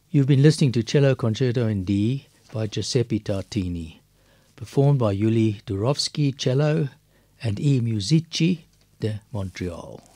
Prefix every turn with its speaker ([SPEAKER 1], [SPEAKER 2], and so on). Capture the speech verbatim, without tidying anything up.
[SPEAKER 1] You've been listening to Cello Concerto in D by Giuseppe Tartini, performed by Yuli Durovsky cello and E Musici de Montreal.